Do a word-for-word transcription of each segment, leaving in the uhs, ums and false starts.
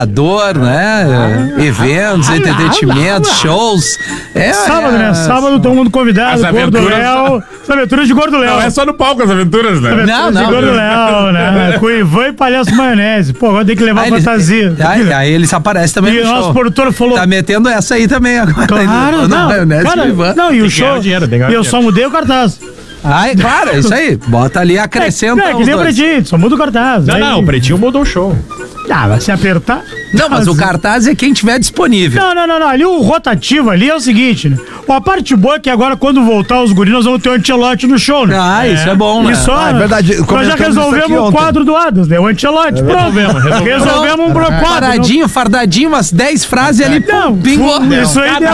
Dor, né? Ah, Eventos, ah, entretenimentos, ah, shows. É, sábado, é, né? Sábado todo mundo convidado. As Gordo aventuras. Léo. As aventuras de Gordo Léo. Não, é só no palco as aventuras, né? As não, não. De Gordo Léo, né? Com Ivan e Palhaço Maionese. Pô, agora tem que levar aí fantasia. Eles, aí, aí eles aparecem também. E no o nosso show. produtor falou. Tá metendo essa aí também agora. Claro, não. Maionese Cara, Ivan. não, e o tem show. Dinheiro, e eu só mudei o cartaz. Ai, claro, é isso aí. Bota ali, acrescenta. É, é que nem o Pretinho, só muda o cartaz. Não, aí... não, o Pretinho mudou o show. Ah, vai se apertar. Não, mas o cartaz é quem tiver disponível. Não, não, não, não. Ali o rotativo ali é o seguinte, né? A parte boa é que agora, quando voltar os guris, nós vamos ter um Ancelotti no show, né? Ah, é. Isso é bom, né? Isso, ah, é verdade. Nós já resolvemos o quadro do Adas, né? O Ancelotti. É, pronto. Resolvemos, resolvemos. Resolvemos um quadro. Paradinho, fardadinho, umas dez frases ali. Não, pingou. Isso aí deu.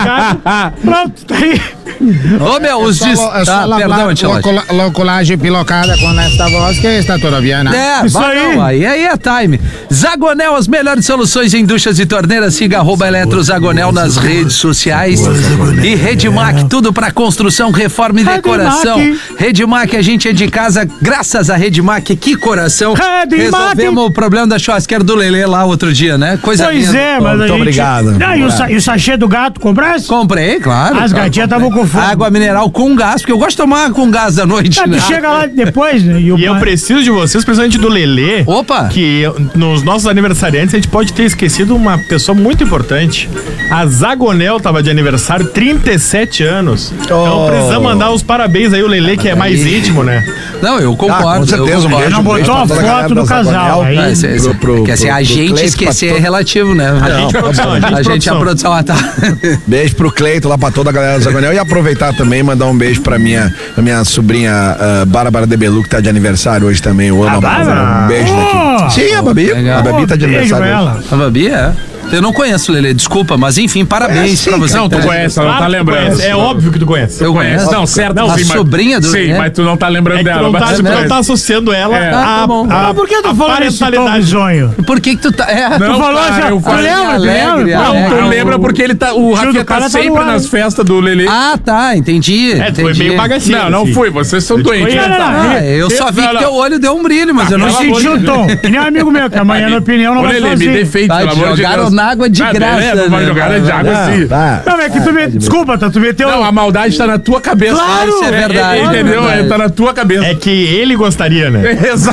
Pronto, tá aí. Ô, meu, os diz... dist... Ah, perdão, Ancelotti. Loculagem pilocada com esta voz que está toda bem, né? É, isso vai, aí. Não, aí. Aí é time. Zagonel, as melhores soluções em duchas e torneiras. Siga arroba Eletro Zagonel nas redes sociais. E Redmac, tudo pra construção, reforma e decoração. Redmac, a gente é de casa, graças a Redmac, que coração. Redmac. Resolvemos o problema da churrasqueira do Lelê lá outro dia, né? Coisa Pois linda. é, mas Muito a gente... obrigado. Não, e, o sa... e o sachê do gato, comprasse? Comprei, claro. As claro, gatinhas estavam com fome. Água mineral com gás, porque eu gosto de tomar com gás da noite. Ah, né? tu chega lá depois, né? E, o... E eu preciso de vocês, principalmente do Lelê. Opa! Que eu, nos nossos aniversariantes a gente pode ter esquecido uma pessoa muito importante. A Zagonel tava de aniversário, trinta e sete anos. Oh. Então precisamos mandar os parabéns aí, o Lelê, que é mais íntimo, né? Não, eu concordo. Ah, com certeza, um beijo. Não botou a foto do casal. Aí, é, cê, cê, pro, quer dizer, a gente esquecer é relativo, né? A gente produção, a gente a gente é a produção. Ah, tá. Beijo pro Cleito, lá pra toda a galera do Zagonel. E aproveitar também, mandar um beijo pra minha, pra minha sobrinha uh, Bárbara de Belu, que tá de aniversário hoje também. Eu amo a Bárbara. Um beijo oh, daqui. Sim, a Babi. Legal. A Babi tá de aniversário hoje. A Babi é? Eu não conheço, Lelê, desculpa, mas enfim, parabéns é, sim, pra você. Não, tu tá conhece, ela não tá lembrando. É óbvio que tu conhece. Eu conheço. conheço. Não, certo. Não, a sim, sobrinha do Sim, é? mas tu não tá lembrando é dela. Tu não tá, tu não tá associando ela é. a, ah, tá a, a... Por que tu falou isso, Tom Zonho? Por que que tu tá... É, não, tu falou cara, já... Eu falei, tu lembra, alegre, tu lembra? Não, tu lembra porque ele tá... O Rafinha tá sempre tá nas festas do Lelê. Ah, tá, entendi. É, tu foi meio bagacinho. Não, não assim. fui, vocês são doentes. Não, não, não, ah, eu só vi que teu olho deu um brilho, mas eu não senti o tom. Que nem amigo meu, que amanhã na opinião não vai fazer. Lelê, me defeite, pelo amor de Deus. Jogaram na água de graça. Vai jogar de água assim. Não, é que tu me... Desculpa, tá, tu meteu... Não, a maldade tá na tua cabeça. Claro, isso é verdade. É, entendeu? É, tá na tua cabeça. É que ele gostaria, né? Exato.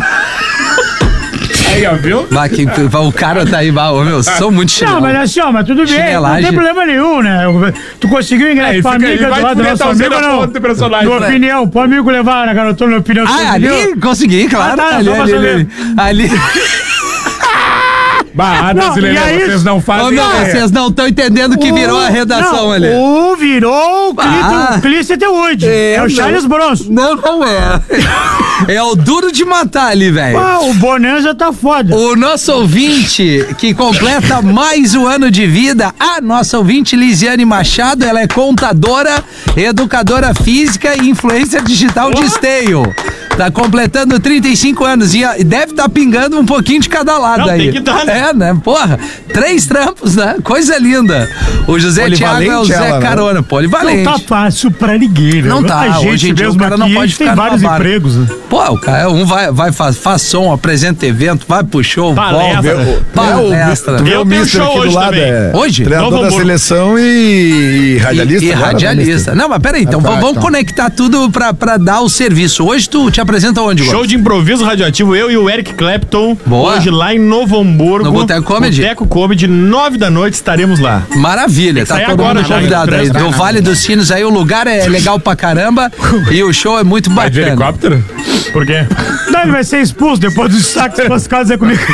Aí, ó, viu? Vai, que, o cara tá aí, vai, ô, meu, são muito chinelos. Não, mas assim, ó, mas tudo bem, Chinelagem. não tem problema nenhum, né? Tu conseguiu ingresso É, pra fica amiga aí, do lado do vai nosso tu amigo ou não? outro personagem, Tua né? opinião, pro amigo levar na garotona, na opinião. Ah, ali consegui, claro. Ah, tá, ali, só pra ali, saber. ali, ali. Bah, brasileiro, vocês não fazem. Ô, meu, vocês não estão entendendo o que virou a redação não, ali. O virou o Ah. Clister Wood. É, É o não. Charles Bronson. Não, não é. É o duro de matar ali, velho. Ah, o Bonanza tá foda. O nosso ouvinte que completa mais um ano de vida, a nossa ouvinte Lisiane Machado, ela é contadora, educadora física e influencer digital de esteio. Tá completando trinta e cinco anos e deve estar tá pingando um pouquinho de cada lado Não, aí. tem que dar, né? É, né? Porra, três trampos, né? Coisa linda. O José Thiago é o Zé ela, Carona, né? polivalente. Não tá fácil pra ninguém, né? Não tá, A gente hoje em dia mesmo o cara não aqui, pode tem ficar vários numa barra. empregos, né? Pô, o cara, um vai, vai faz, faz som, apresenta evento, vai pro show, Palestra. volta. Palestra. Tu vê Eu o tenho mister show aqui do hoje lado, também. é Hoje? treinador Novo da Hamburgo. seleção e, e radialista. E, e agora, radialista. né, Não, mas peraí, então Ah, tá, vamos então. conectar tudo pra, pra dar o serviço. Hoje tu te apresenta onde, Gomes? Show de improviso radioativo, eu e o Eric Clapton. Boa. Hoje lá em Novo Hamburgo. No Boteco Comedy? Boteco Comedy, nove da noite estaremos lá. Maravilha, tá sair todo agora mundo já, convidado aí. trans- Do Vale dos Sinos aí, o lugar é legal pra caramba e o show é muito Vai de bacana. helicóptero? Por quê? Não, ele vai ser expulso depois dos saques das casas é comigo.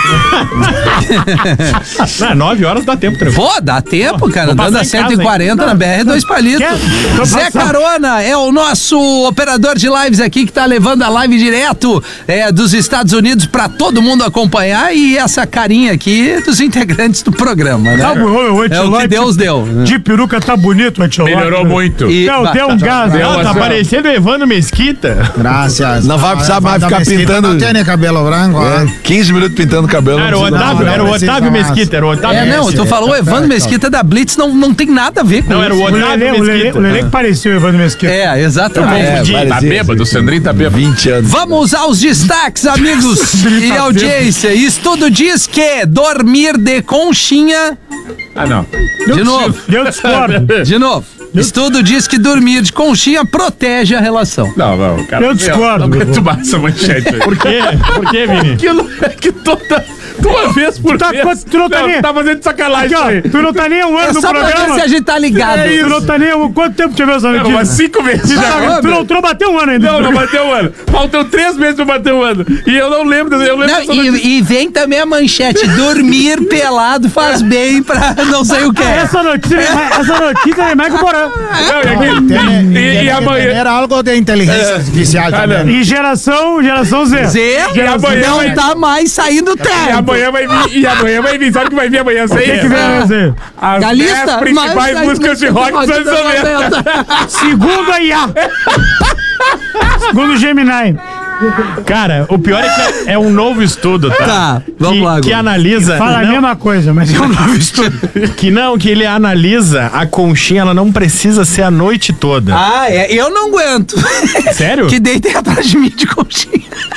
Não, nove horas dá tempo, tranquilo. Pô, dá tempo, cara. Vou Andando a passar em cento e quarenta casa, na B R dois palitos. Quer? Tô Zé passando. Carona é o nosso operador de lives aqui que tá levando a live direto é, dos Estados Unidos pra todo mundo acompanhar e essa carinha aqui dos integrantes do programa, né? Tá, o, o, o É o que Deus deu. De peruca tá bonito, o Antelope. Melhorou muito. E- Não, tem um gás. Deu, né? tá Tá parecendo o Evandro Mesquita. Graças. Não vai precisar mais ficar pintando- Não tem nem cabelo branco, É, ó. quinze minutos pintando o cabelo. Era o não precisa- Otávio, não, era o não precisa Otávio mais. Mesquita, era o Otávio É, não, tu falou o Evandro Mesquita da Blitz, não, não tem nada a ver com Não, isso. era o O Otávio Lelê, o Lelê, Mesquita. o Lelê que pareceu o Evandro Mesquita. É, exatamente. É, Confundi. parecia, Tá bêbado, o Sandrinho tá bêbado. vinte anos. Vamos aos destaques, amigos e audiência. Estudo diz que dormir de conchinha. Ah, não. De novo. Eu discordo. De novo. Estudo diz que dormir de conchinha protege a relação. Não, não, cara. Eu discordo. Não aguento mais essa manchete aí. Por quê? Por quê, Vini? Aquilo é que toda... Uma vez por tá, mês. Tu não tá, nem... tá fazendo sacanagem aqui, ó, aí. Tu não tá nem um ano É no só programa. pra ver se a gente tá ligado. É isso. Tu não tá nem um... Quanto tempo você viu essa notícia? Umas cinco vezes. Tu, já. tá... tu, não, tu não bateu um ano ainda. Não, não bateu um ano. Faltam três meses pra bater um ano. E eu não lembro. Eu lembro Não, e, e vem também a manchete: dormir pelado faz bem pra não sei o que. Essa notícia, é. essa notícia é mais que o Porã. Não, e, aqui, e, e amanhã. Era algo de inteligência artificial também. E geração, geração Z. Z E amanhã não vai- tá mais saindo E terra. amanhã vai vir. E amanhã vai vir. Sabe o que vai vir amanhã? Sei. Tem que ver a Z. As A dez lista principais mais- músicas de rock dos anos noventa. Segundo a I A. Segundo o Gemini. Cara, o pior é que é, é um novo estudo, tá? Tá, vamos que, lá, que agora. analisa. Fala a não, mesma coisa, mas é um novo estudo. que não, que ele analisa a conchinha, ela não precisa ser a noite toda. Ah, é, eu não aguento. Sério? Que deitem atrás de mim de conchinha.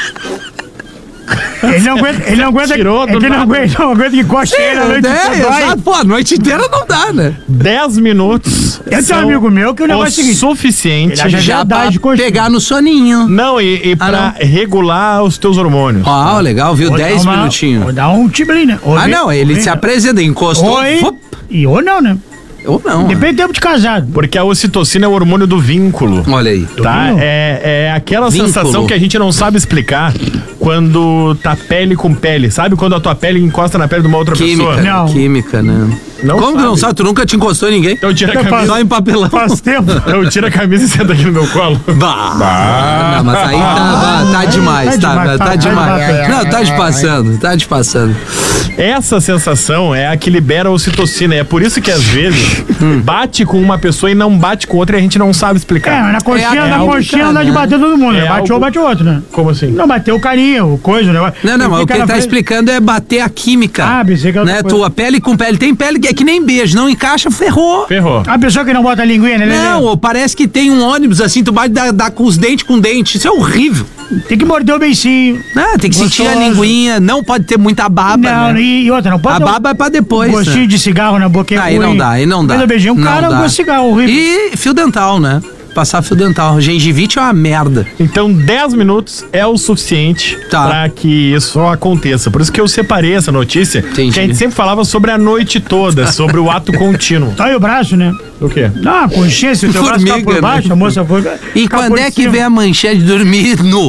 Ele não aguenta, ele não aguenta, Tirou é do que ele não nada. aguenta, não aguenta que coste ele a noite É, inteira. Vai. exato. Pô, a noite inteira não dá, né? Dez minutos. Eu tenho são um amigo meu que o negócio é o o seguinte. suficiente. Ele já- Já dá pra de conchinha. pegar no soninho. Não, e, e pra não. regular os teus hormônios. Ó, legal, viu? Ou dez dá uma- minutinhos. Ou dá um tibrinho, né? Ou Ah, vem- não, ele vem- se apresenta, encostou. Oi. Fup, E ou não, né? ou não. Depende do tempo de casado. Porque a ocitocina é o hormônio do vínculo. Olha aí. Tá? vínculo? É, é aquela Vínculo. sensação que a gente não sabe explicar quando tá pele com pele. Sabe quando a tua pele encosta na pele de uma outra Química, pessoa? Não. química, né? Não Como que não sabe. sabe? Tu nunca te encostou em ninguém? Então tira a Eu camisa. Só em papelão. Faz tempo. Eu tiro a camisa e senta aqui no meu colo. Bah. Não, mas aí tá, tá demais, Tá tá, demais, tá, tá demais. demais. Não, tá te passando, tá te passando. Essa sensação é a que libera a ocitocina. É por isso que às vezes bate com uma pessoa e não bate com outra e a gente não sabe É, explicar. mas na conchinha, É na algo, conchinha cara, não dá de né? bater todo mundo, né? É Bate algo- um, bate o outro, né? Como assim? Não, bateu o carinho, o coisa, o negócio. Não, não, mas o Fica que ele na tá frente- explicando é bater a química. Ah, pensei que era né? outra coisa. Tua pele com pele. Tem pele que é que nem beijo, não encaixa, ferrou. Ferrou. A pessoa que não bota a linguinha, né? Não, ou parece que tem um ônibus assim, tu bate dá, dá com os dentes com dente. Isso é horrível. Tem que morder o beicinho. Ah, tem que sentir a Gostoso. linguinha, não pode ter muita baba, Não, né? e, e outra, não pode A ter um baba é pra depois. gostinho né? de cigarro na boca. é Aí não ruim. dá, aí não dá. Mas eu beijei um Não cara, eu dá. gosto de cigarro, horrível. E fio dental, né? Passar fio dental. Gengivite é uma merda. Então dez minutos é o suficiente Tá. pra que isso aconteça. Por isso que eu separei essa notícia. Entendi. Que a gente sempre falava sobre a noite toda, sobre o ato contínuo. Tá aí o braço, né? O quê? Dá uma conchinha, se o teu braço tá Formiga, por baixo, né? a moça foi... E fica quando por é que cima. vem a manchete de dormir nu?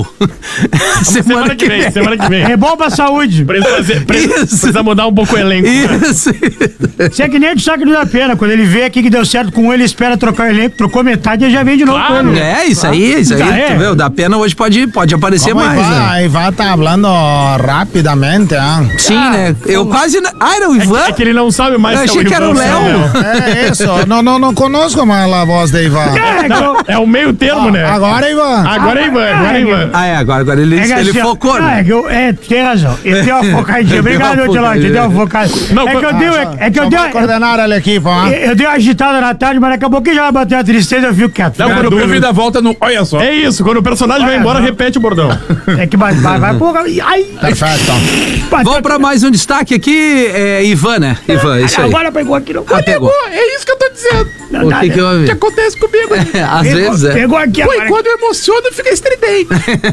Semana que vem, semana que vem. É bom pra saúde. Precisa, fazer- precisa- Isso. precisa mudar um pouco o elenco. Isso. Você é que nem o destaque do da pena. Quando ele vê aqui que deu certo com ele, espera trocar o elenco, trocou metade e já vem de novo Claro. com ele. É, isso aí, isso aí. Já é. Tu vê, o da pena hoje pode, pode aparecer Como mais, Ivan, né? Ivan tá falando rapidamente, ah. Sim, né? Eu quase. não- Ah, era o Ivan? É que ele não sabe mais Eu se é achei que era o Ivan, se é Léo. É isso, não, não, não conosco mais a voz de Ivan. É, que eu- Não, é o meio termo, né? Agora, Ivan. Agora é Ivan, agora é Ivan. Ah, é, agora, agora ele, é que ele assim, ó, focou, ah, né? é que eu, é, tem razão. Ele deu uma focadinha. Ele deu Obrigado, uma Tilote. Ele deu uma focadinha. Não, É que eu dei, é, é que eu Só dei, vai coordenar a equipe, ah. eu, eu dei uma agitada na tarde, mas daqui a pouquinho já vai bater a tristeza, eu fico quieto. Não, Fica quando tranquilo. dúvida volta no. Olha só. É isso, quando o personagem vai Olha embora, só. repete o bordão. É que vai, vai, vai, porra. Ai, Perfeito. bateu Vamos pra mais um destaque aqui, é Ivan, né? Ivan, isso aí. Agora pegou aqui no. Ah, pegou. É isso que eu tô dizendo. Não O dá, que né? que houve? acontece comigo? É, às Pegou- vezes é. Pegou aqui Pô, e agora. quando eu emociono, fica estridente.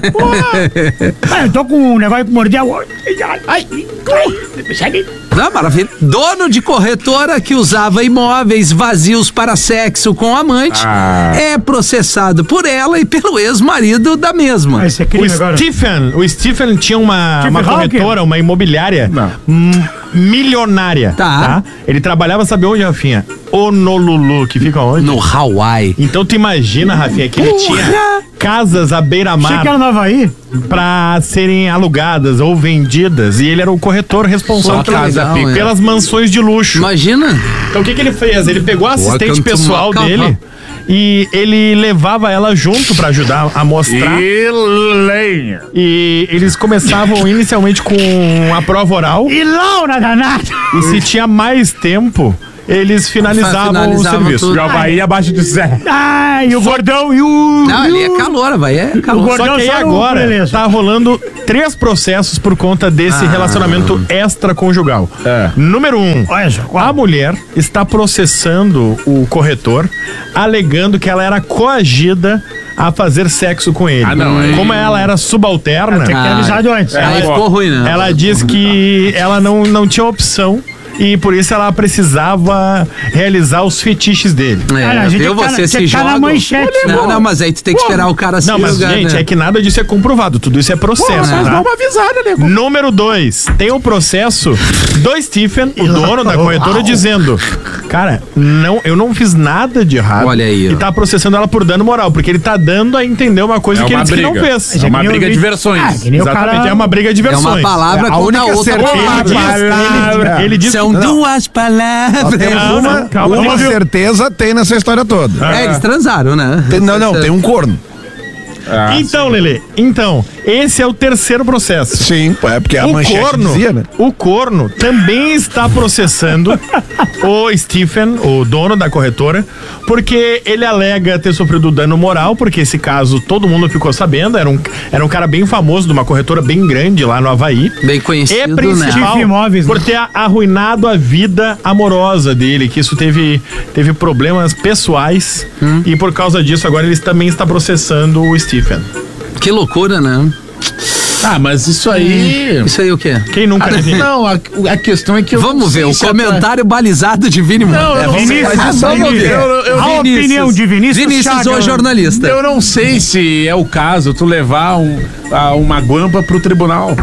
Ah, eu tô com um negócio que morder a olho. Ai, ai, segue. Não, maravilha. Dono de corretora que usava imóveis vazios para sexo com amante é processado por ela e pelo ex-marido da mesma. Ah, esse é O crime agora. Stephen, o Stephen tinha uma, Stephen uma Hawking? corretora, uma imobiliária hum, milionária. Tá. Ele trabalhava, sabe onde, Rafinha? Honolulu, que fica onde? No Hawaii. Então tu imagina, Rafinha, que ele Porra! tinha casas à Achei que beira-mar era no Havaí. pra serem alugadas ou vendidas e ele era o corretor responsável Só que pelas, legal, é. pelas mansões de luxo. Imagina. Então o que, que ele fez? Ele pegou a assistente Welcome to pessoal Macau. dele e ele levava ela junto pra ajudar a mostrar. lenha. E eles começavam inicialmente com a prova oral E Laura danada. e se tinha mais tempo, eles finalizavam, Finalizavam o serviço. tudo. E o Havaí abaixo de zero. Ah, e o gordão e o... Não, e ali o- é calor, vai, é calor. gordão Só que aí só no agora beleza. tá rolando três processos por conta desse Ah. relacionamento extraconjugal. É. Número um, Olha só, a mulher está processando o corretor, alegando que ela era coagida a fazer sexo com ele. Ah, não, aí- Como ela era subalterna, Tem que ter Ah, avisado antes. Aí ficou ruim, né? ela diz que ela não, não tinha opção e por isso ela precisava realizar os fetiches dele. É, Ah, a gente viu? tá na- Você tinha se que tá joga. na manchete, Não, pô. não, mas aí tu tem que esperar o cara se Não, mas julgar, gente, né? é que nada disso é comprovado, tudo isso é processo, Mas tá? dá uma avisada, né? Número dois, tem o processo do Stephen, o dono da corretora, dizendo: cara, não, eu não fiz nada de errado. Olha aí, ó. E tá processando ela por dano moral, porque ele tá dando a entender uma coisa É que ele uma disse que briga. não fez. É uma que nem briga eu de vi. versões. Ah, que nem o Exatamente, cara- é uma briga de É versões. uma palavra É, a contra única outra certeza- Ele palavra. diz, ele, ele diz São duas palavras. Temos Não, uma, não, calma, uma não viu? certeza tem nessa história toda. É, eles transaram, né? Tem- não, não, tem um corno. Então, Lelê, então, esse é o terceiro processo. Sim, é porque a o manchete corno, dizia, né? o corno também está processando o Stephen, o dono da corretora, porque ele alega ter sofrido dano moral, porque esse caso todo mundo ficou sabendo, era um, era um cara bem famoso de uma corretora bem grande lá no Havaí. Bem E conhecido, principal, Chief Imóveis, por né? ter arruinado a vida amorosa dele, que isso teve, teve problemas pessoais, Hum. e por causa disso agora ele também está processando o Stephen. Que loucura, né? Ah, mas isso aí... Isso aí o quê? Quem nunca, né? Vini? Não, a, a questão é que eu não Vamos sei ver, o se comentário balizado de Vini Moura. Não, eu não sei. Vinícius, Ah, vamos ver. Eu, eu, A Vinícius. opinião de Vinícius Vinícius, Chaga. o jornalista. Eu não sei se é o caso tu levar um, a- uma guampa pro tribunal.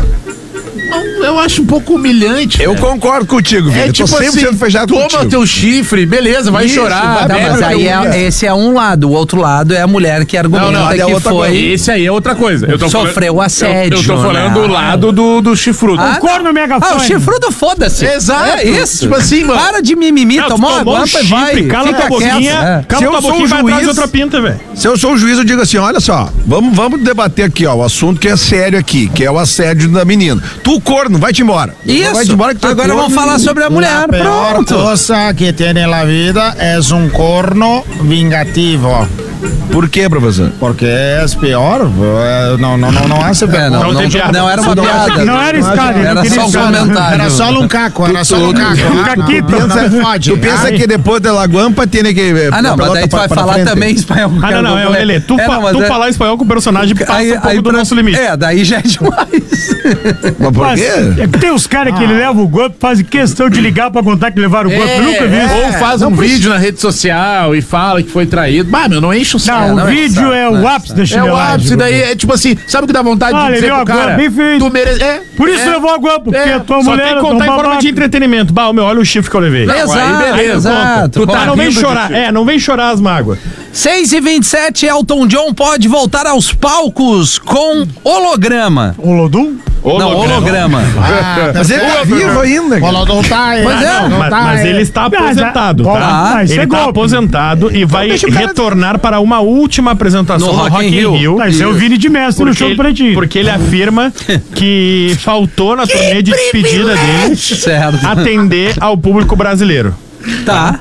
Não, eu acho um pouco humilhante. Eu velho. concordo contigo, Vini. É Eu tipo tô cem por cento assim, fechado toma contigo. teu chifre, beleza, vai Isso, chorar. vai, Tá, bebe mas teu aí uísque. é, esse é um lado, o outro lado é a mulher que argumenta Não, não, ali é que outra foi. coisa. Esse aí é outra coisa. Eu tô Sofreu falando, assédio, Eu, eu tô falando né? do lado do, do chifrudo. Ah, Corno Ah, megafone. o chifrudo foda-se. Exato. É isso. Tipo assim, mano. Para de mimimi, Não, tu tomou uma tomou um guampa e chifre, vai. cala Fica tua boquinha, quieto. É. cala Se eu tua sou boquinha o e vai atrás de juiz- outra pinta, velho. Se eu sou o juiz, eu digo assim, olha só, vamos, vamos debater aqui, ó, o assunto que é sério aqui, que é o assédio da menina. Tu, corno, vai-te embora. Isso. Vai-te embora que tu é Agora corno vamos falar e- sobre a mulher. La peor Pronto. cosa que tiene en la vida es un corno vingativo. Por quê, professor? Porque es peor. eh, No, no, no, no hace É, vergonha. não, Não não, tem piada. não era uma Não, piada. Não era escada, ele Era não queria só um escada. comentário. Era só um caco, era só um caco. Um ah, caquito. Tu pensa, fode. Tu pensa Ai, que depois da guampa tem que... eh, Ah, não, mas daí tu vai falar também espanhol. Ah, não, não, é o Lelê. Tu, É, fa- não, mas tu é- falar espanhol com o personagem passa Aí, um pouco aí do pra- nosso limite. É, daí já é demais. Mas por Mas quê? é que tem os caras que ele leva o golpe, fazem questão de ligar pra contar que levaram o golpe. Eu nunca vi isso. Ou faz um vídeo na rede social e fala que foi traído. Bah, meu, não enche o saco. Não, o não é vídeo saco, é não o é ápice da É chinelagem. o ápice, daí Gugu. é tipo assim, sabe o que dá vontade Ah, de dizer legal, pro cara? agora, bem feito. Tu merece. É, Por isso é. levou a golpe, porque É. a tua Só mulher tem que é contar em tão forma babaca. de entretenimento. Bah, meu, olha o chifre que eu levei. Exato, aí beleza, exato. Tu tá Ah, não vem rindo de chorar. ti. É, não vem chorar as mágoas. seis e vinte e sete, Elton John pode voltar aos palcos com holograma. O Lodum? Não, holograma. Ah, Mas ele é vivo ainda. O Lodum tá aí. Pois é. Não Mas, tá mas aí. ele está Ah, aposentado, já- tá? Ah, isso Ele é está golpe. aposentado e vai deixa o cara- retornar para uma última apresentação No no, Rock Rock in in Rio. Rio. Tá, isso é o Vini de mestre no Porque show do ele, Pretinho. porque ele afirma que faltou na turnê de despedida dele Certo. atender ao público brasileiro. Tá.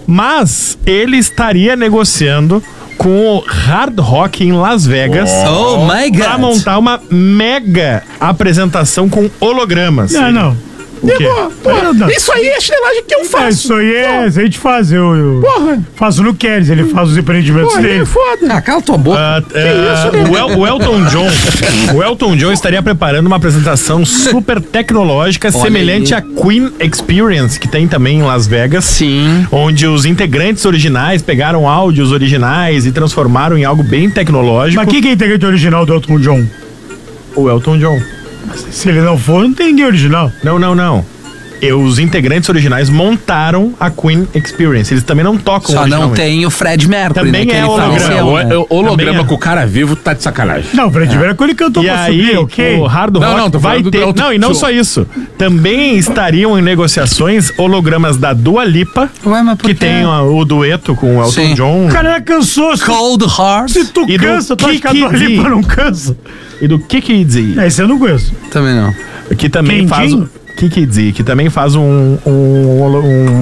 Mas ele estaria negociando com o Hard Rock em Las Vegas Oh my para God. montar uma mega apresentação com hologramas. Não, não. O quê? Não, não. Isso aí é a chinelagem que eu É, faço. isso aí é, isso a gente faz. Eu, eu Porra. faço no Queres, ele faz os empreendimentos Porra, dele. é foda. Ah, cala tua boca. Ah, ah, o, El- o Elton John o Elton John estaria preparando uma apresentação super tecnológica Olha semelhante aí. à Queen Experience, que tem também em Las Vegas. Sim. Onde os integrantes originais pegaram áudios originais e transformaram em algo bem tecnológico. Mas quem que é integrante original do Elton John? O Elton John. Se ele não for, não tem ninguém original. Não, não, não. E os integrantes originais montaram a Queen Experience. Eles também não tocam Só não originalmente. tem o Fred Mercury, Também né? Que é ele holograma. faleceu, O, né? o holograma Também é. com o cara vivo tá de sacanagem. Não, o Fred Mercury ele cantou E pra aí, subir, ok? o Hard Não, Rock não, tô vai falando do ter... Elton Não, e não John. só isso. Também estariam em negociações hologramas da Dua Lipa, Ué, mas por que quê? tem ó, o dueto com o Elton Sim. John. O cara já cansou. Se, Cold Heart. se tu E do cansa, tu acha que a Kiki Dua Lipa D. não cansa? E do Kiki D, É, esse eu não conheço. Também não. que também Quem, faz... quem? Kiki D, que também faz um, um, um dueto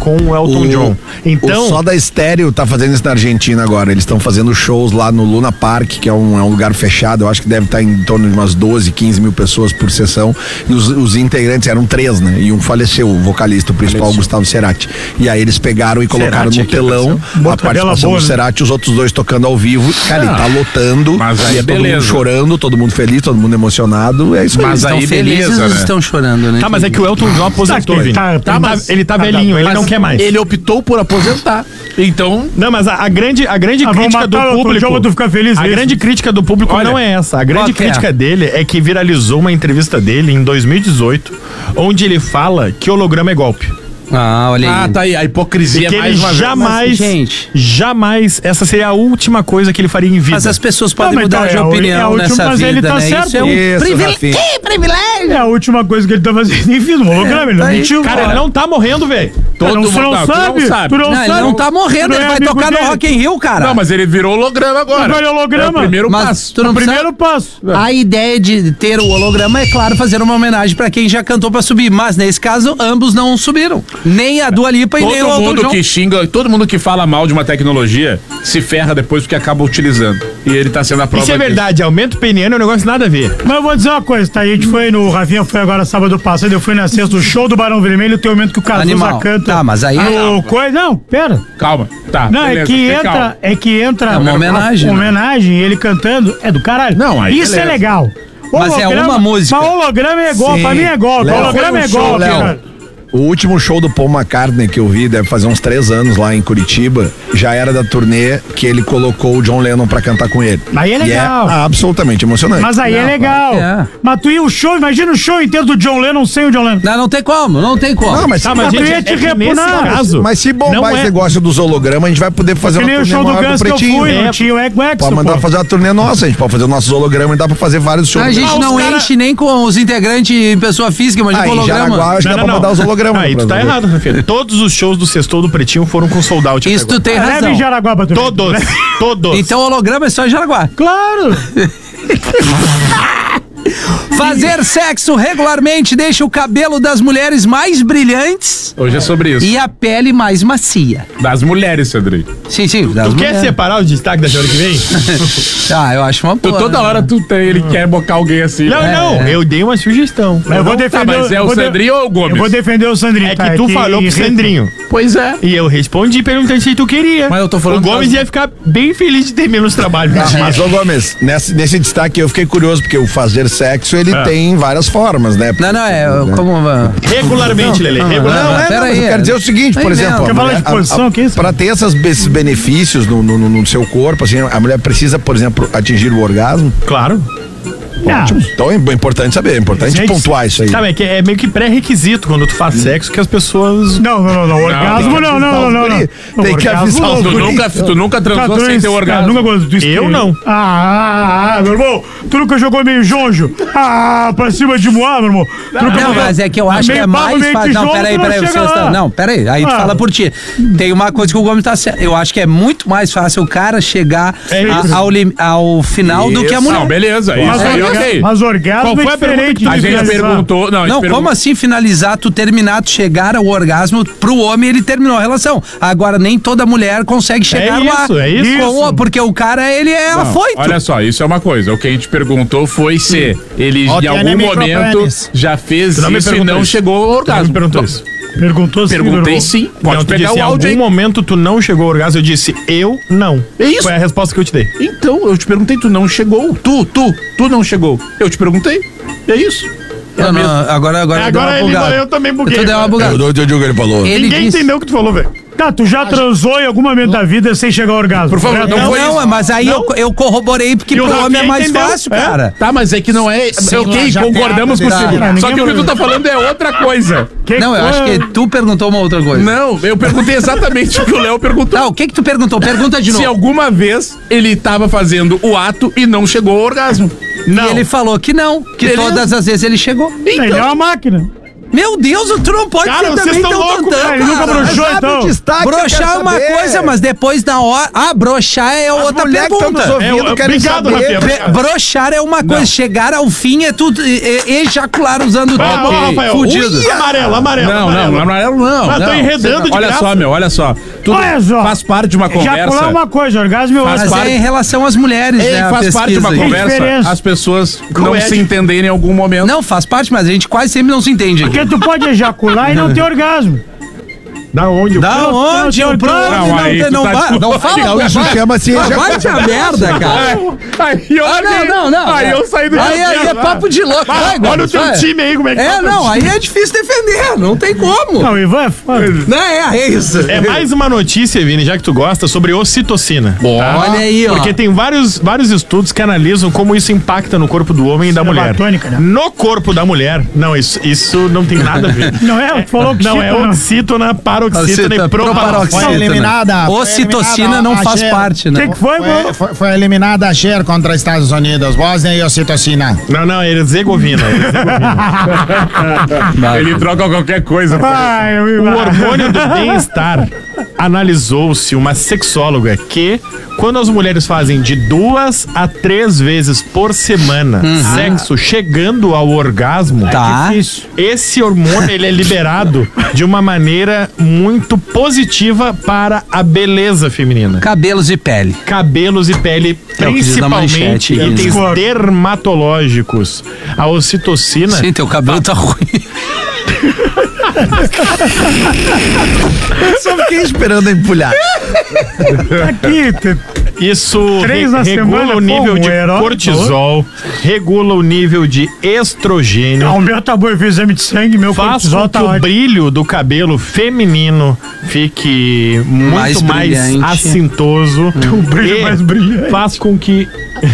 com o Elton O- John. Então, O Soda Stereo tá fazendo isso na Argentina agora. Eles estão fazendo shows lá no Luna Park, que é um, é um lugar fechado. Eu acho que deve estar em torno de umas doze, quinze mil pessoas por sessão. E os, os integrantes eram três, né? E um faleceu, o vocalista, o principal, o Gustavo Cerati. E aí eles pegaram e colocaram Cerati, no que telão a Bota participação cadela boa, do né? Cerati, os outros dois tocando ao vivo. Cara, ele tá lotando. mas aí e é todo beleza. mundo chorando, todo mundo feliz, todo mundo emocionado. É isso aí. Mas Estão aí felizes beleza, ou né? estão chorando, né? tá, mas é que o Elton John aposentou, Tá, Vini. tá, Ele tá, tá, mas- ele tá tá, velhinho, ele Mas não quer mais. Ele optou por aposentar. Então, Não, mas a, a grande, a grande Ah, vamos crítica do matar o Elton público. John pra tu ficar feliz a nisso. grande crítica do público Olha, não é essa. A grande qual que é? crítica dele é que viralizou uma entrevista dele em dois mil e dezoito, onde ele fala que holograma é golpe. Ah, olha aí. ah, tá aí, a hipocrisia E que mais ele uma vez. jamais, Mas, gente- jamais, essa seria a última coisa que ele faria em vida. Mas as pessoas podem mas mudar então, de é a- é a opinião última, nessa mas vida, ele tá né? certo. Isso é um Isso, privile- Rafinha. Que privilégio! É a última coisa que ele tá fazendo em vida, um holograma, ele não tá aí. mentiu. Cara, ele não tá morrendo, velho. Cara, Todo tu não, mundo- não, tu não sabe, sabe. tu não Não, sabe. ele não tá morrendo, Tu ele é vai amigo tocar no dele. Rock in Rio, cara. Não, mas ele virou holograma agora. Agora é holograma. É o primeiro Mas passo. tu não o precisa- primeiro passo. A ideia de ter o holograma é, claro, fazer uma homenagem pra quem já cantou pra subir, mas nesse caso, ambos não subiram. Nem a Dua Lipa e nem o Todo Elton mundo John. que xinga, todo mundo que fala mal de uma tecnologia se ferra depois porque acaba utilizando. E ele tá sendo a prova Isso é disso. verdade, aumento peniano é um negócio nada a ver. Mas eu vou dizer uma coisa, tá? A gente foi no. O Rafinha foi agora sábado passado, eu fui na sexta do show do Barão Vermelho, tem o momento que o Cazuza Animal. canta. Tá, mas aí- No coisa. Não, pera. Calma, tá. Não, beleza, é que tem entra. calma. É que entra. É uma homenagem, Uma né? homenagem, ele cantando, é do caralho. Não, aí Isso beleza. é legal. Mas é Holograma- uma música. Mas holograma é golpe, Sim. pra mim é golpe. Léo, Holograma foi um é show, golpe, Léo. cara. O último show do Paul McCartney que eu vi, deve fazer uns três anos lá em Curitiba, já era da turnê que ele colocou o John Lennon pra cantar com ele. Aí é E legal. absolutamente emocionante. Mas aí é Não, legal. claro que é. Mas tu ia o show, imagina o show inteiro do John Lennon sem o John Lennon. Não, não tem como, não tem como. Não, mas, Tá, mas, Mas tu gente, ia é te que nesse repunar. caso, mas se bombar não esse é- negócio dos hologramas, a gente vai poder fazer Que nem uma o turnê show do maior Guns do que eu Pretinho. fui, É. não tinha o Ego Exo, Pode mandar pô. fazer uma turnê nossa, a gente pode fazer nossos hologramas e dá pra fazer vários shows. A gente Ah, os não cara- enche nem com os integrantes em pessoa física, imagina Ah, com em holograma. Jaraguá, acho que dá pra mandar os hologramas. Aí tu tá pra- errado, Rafinha. Todos os shows do Sextou do Pretinho foram com sold out. até Isso tu agora. tem Leve razão. em Jaraguá pra tu ver. Todos, todos. Então holograma é só em Jaraguá. Claro. Fazer sexo regularmente deixa o cabelo das mulheres mais brilhantes Hoje é sobre isso. e a pele mais macia. Das mulheres, Cedric. Sim, sim. Das Tu quer mulheres. separar o destaque da semana que vem? Ah, eu acho uma Tu, boa. toda hora tu tem, ele quer bocar alguém assim. Não, né? não, eu dei uma sugestão. Eu vou Tá, defender. mas é eu o vou de- Sandrinho ou o Gomes? Eu vou defender o Sandrinho. É tá? que tu falou pro Sandrinho. Pois é. E eu respondi perguntando se tu queria. Mas eu tô falando O Gomes das- ia ficar bem feliz de ter menos trabalho. Mas, ô Gomes, nesse, nesse destaque eu fiquei curioso, porque o fazer sexo, ele Ah. tem várias formas, né? Não, não, é como... Regularmente, Lele. não, Regularmente. Não, é, pera não, mas aí, eu quero dizer o seguinte, aí por mesmo. exemplo, Quer falar de posição, que isso? para ter essas, esses benefícios no, no, no- no seu corpo, assim, a mulher precisa, por exemplo, atingir o orgasmo. Claro. Ah, Ótimo. Então é importante saber, é importante Gente, pontuar isso aí. Sabe, é, que é meio que pré-requisito quando tu faz sexo que as pessoas. Não, não, não, não. Orgasmo tem que não, não, avisar não, os não. guri. não. Tem que Orgasmo avisar não. os Tu guri. nunca, tu nunca Tá, transou tu sem não- ter cara, orgasmo. nunca gostou do Eu não. Ah, ah, ah, meu irmão. Tu nunca jogou meio jonjo? Ah, pra cima de Moá, meu irmão. Tu nunca Não, jogou- mas é que eu acho que meio é barro, mais meio fácil. Não, tijolo, peraí, tu não peraí, chega vocês estão. lá. Não, peraí, aí tu Ah. fala por ti. Tem uma coisa que o Gomes tá certo. Eu acho que é muito mais fácil o cara chegar É a- isso. ao, lim- ao final do que a Isso. mulher. Não, beleza. Isso Mas, aí, orga- ok. mas orgasmo Qual foi é a pergunta diferente que tu A de gente finalizar. perguntou. Não, a gente Não, perguntou- como assim finalizar, tu terminar, tu chegar ao orgasmo pro homem, ele terminou a relação. Agora, nem toda mulher consegue chegar lá. isso, é isso. Com o- porque o cara, ele é Não, afoito. olha só, isso é uma coisa. O que a gente perguntou foi se ele Ó, em tem algum micropênis. momento já fez Tu não me isso e perguntou não isso. chegou ao Tu não orgasmo. me perguntou Não, isso. Perguntou sim, meu Perguntei irmão. sim. Pode Não, tu pegar disse, o em áudio aí. algum momento tu não chegou ao orgasmo, eu disse, eu não. É isso. Foi a resposta que eu te dei. Então, eu te perguntei, tu não chegou. Tu, tu, tu não chegou. Eu te perguntei. É isso. É Não, mesmo. não, agora, agora, Agora deu uma ele- bugada. eu também buguei Tu deu uma agora. bugada. Eu dou o que ele falou. Ele Ninguém disse- entendeu o que tu falou, velho. Tá, tu já transou em algum momento da vida sem chegar ao orgasmo. Por favor, correto? não foi Não, isso. mas aí eu, eu corroborei porque E o pro homem é Rafinha mais entendeu. fácil, É. cara. Tá, mas é que não é. Sim, ok, já concordamos tem a contigo. cadeira. Só que o que Ninguém tu tá falando é outra coisa. Que Não, eu acho foi? que tu perguntou uma outra coisa. Não, eu perguntei exatamente o que o Léo perguntou. Não, o que que tu perguntou? Pergunta de Se novo. alguma vez ele tava fazendo o ato e não chegou ao orgasmo. Não. E ele falou que não, que Beleza. todas as vezes ele chegou. Ele é uma máquina. Meu Deus, tu não pode Cara, ser vocês também tão tão loucos, tantão, cara. Ele nunca cara. broxou, Sabe então. o destaque, eu Broxar quero é uma saber. coisa, mas depois na hora... Ah, broxar é outra mulheres que tão pergunta. nos ouvindo É, querem obrigado, saber. Rafinha. Be- broxar é uma coisa, chegar ao fim é tudo e- e- ejacular usando o Vai, tempo ó, Rafael. fudido. Ui, Amarelo, amarelo. Não, amarelo. não, amarelo não. Mas não. tô enredando de Olha graça. só, meu, olha só. Tudo Olha só. faz parte de uma Ejacular é conversa. uma coisa, orgasmo é outra. Mas parte- é em relação às mulheres, Ei, né? a faz parte de uma pesquisa aí. Que conversa. diferença? As pessoas não Qual é a se entenderem em algum momento. Não, faz parte, mas a gente quase sempre não se entende aqui. Porque tu pode ejacular e não ter orgasmo. Da onde? Da Não, onde? não, Eu não, prova não, não, aí tem- tu não, tá vai, não desculpa. fala. Não, isso vai. chama-se Ah, vai ejacular. te a merda, cara. Aí eu, Ah, não, não, não. Aí eu saí do Aí, aí é papo de louco. Ah, Vai, olha Gomes, o teu vai. time aí, como é que É, tá? não, aí é difícil defender, não tem como. Não, Ivan é foda. Não, é, é isso. É mais uma notícia, Vini, já que tu gosta, sobre ocitocina. Olha aí, ó. Porque tem vários, vários estudos que analisam como isso impacta no corpo do homem e da mulher. batônica, né? No corpo da mulher, não, isso, isso não tem nada a ver. Não é? Tu falou que Não, sim, é não. oxítona, paroxítona Ocita- e proparoxítona. proparoxítona. eliminada. foi Ocitocina eliminada não a faz Cher. parte, O né? que, que foi, Foi, bro? foi, foi eliminada a Cher contra Estados Unidos. Bósnia e Ocitocina. Não, não, é Herzegovina. é Herzegovina. Ele troca qualquer coisa. Ai, eu O Ivan. hormônio do bem-estar. Analisou-se uma sexóloga que, quando as mulheres fazem de duas a três vezes por semana sexo chegando ao orgasmo, Tá. Difícil. esse hormônio ele é liberado de uma maneira muito positiva para a beleza feminina. Cabelos e pele. Cabelos e pele, É o que diz na principalmente manchete, né? itens Discordo. dermatológicos. A ocitocina Sim, teu cabelo tá ruim. Só fiquei esperando a empulhar. Aqui, te- Isso Três na regula semana, o nível pô, um de herói. cortisol, regula o nível de estrogênio, Ah, o meu tá bom, eu fiz exame de sangue, meu faz cortisol com tá que o ótimo. brilho do cabelo feminino fique muito Mais mais, brilhante. assintoso. O brilho e mais brilhante. Faz com que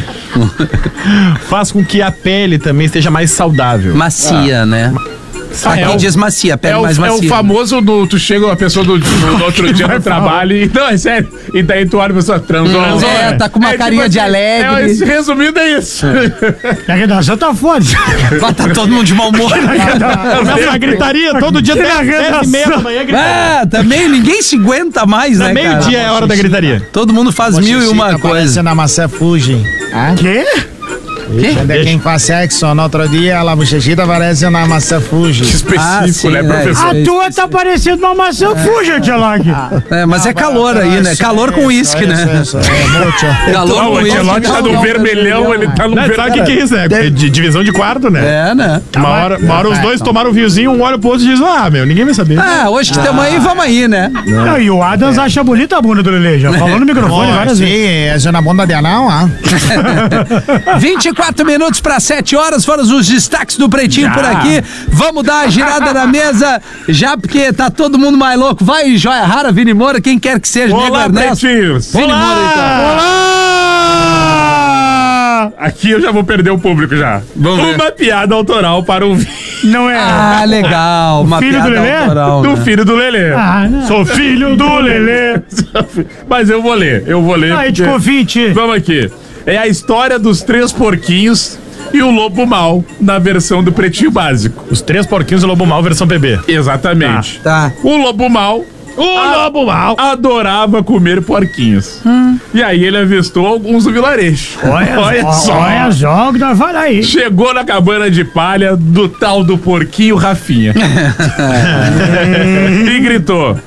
faz com que a pele também esteja mais saudável. Macia, né? Aqui é o- diz macia, pele É o, mais é macia. o famoso no, tu chega uma pessoa do, no, no outro dia no trabalho e. Não, é sério. E daí tu olha a pessoa transou. Transou, é, tá com uma carinha de alegre. É, esse, resumindo é isso. A redação tá foda. Vai, tá todo mundo de mau humor. Começa a gritaria todo dia, Tira a dez, dez e meia da manhã, gritaria. É, também ninguém se aguenta mais, né, cara? Meio-dia é a hora da gritaria. Todo mundo faz mil e uma Bochechita coisa. Parece na maçã Fuji. Hã? Quê? Quando é quem faz sexo no outro dia, a bochechita parece na maçã Fuji. Específico, Ah, sim, né, é, professor? A tua tá parecendo uma maçã fuja, Tialag. É, mas é calor aí, né? Calor com uísque, né? Isso, isso, é muito. Calor Não, com o uísque. Ancelotti tá no não, vermelhão, ele tá no Não, sabe o que, que é isso, né? É de divisão de quarto, né? É, né? Uma hora, uma hora os dois tomaram um vinhozinho, um olha pro outro e diz, ah, meu, ninguém vai saber. Ah, hoje que estamos aí, vamos aí, né? Não, e o Adams acha bonita a bunda do Lelê, já falou no microfone Oh, várias sim, vezes. é na bunda de anão, ah. vinte e quatro minutos para sete horas foram os destaques do Pretinho por aqui. Vamos dar a girada na mesa, já porque tá todo mundo mais louco. Vai, Joia Rara, Vini Moura, quem quer que seja. Nego Olá, Ernesto. pretinhos. Vini Moura, então. Olá! Aqui eu já vou perder o público já. Vamos ver. Uma piada autoral para o Não é. Ah, legal. Uma filho do piada Lelê? autoral, do né? filho do Lelê. Ah, não. Sou filho do Lelê. Mas eu vou ler, eu vou ler. Ah, a gente porque- confia em ti. Vamos aqui. É a história dos três porquinhos e o lobo mau na versão do Pretinho Básico. Os três porquinhos do Lobo Mal, versão bebê. Exatamente. Tá. O lobo mau O Lobo Mal. adorava comer porquinhos. E aí ele avistou alguns do vilarejo. Olha, olha só. Olha só o que nós falamos aí. Chegou na cabana de palha do tal do porquinho Rafinha. E gritou: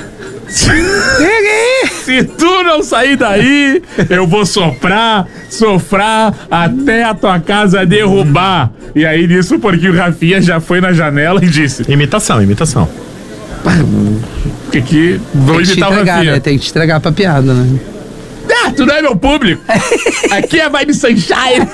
se tu não sair daí, eu vou soprar, sofrar até a tua casa derrubar. E aí nisso o porquinho Rafinha já foi na janela e disse: Imitação, imitação. que que vou Tem que te imitar o entregar, Rafinha. né? Tem que te entregar pra piada, né? Ah, tu não é meu público. Aqui é Vibe Sunshine.